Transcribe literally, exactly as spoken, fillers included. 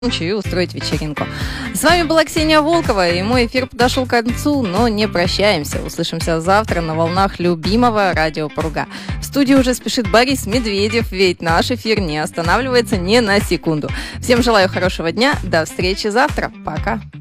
и устроить вечеринку. С вами была Ксения Волкова, и мой эфир подошел к концу, но не прощаемся. Услышимся завтра на волнах любимого радио Пурга. В студии уже спешит Борис Медведев, ведь наш эфир не останавливается ни на секунду. Всем желаю хорошего дня, до встречи завтра, пока.